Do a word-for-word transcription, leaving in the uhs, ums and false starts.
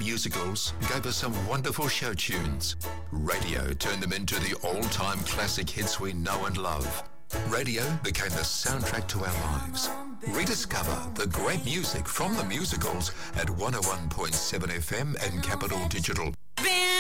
musicals gave us some wonderful show tunes. Radio turned them into the all-time classic hits we know and love. Radio became the soundtrack to our lives. Rediscover the great music from the musicals at one oh one point seven F M and Capital Digital.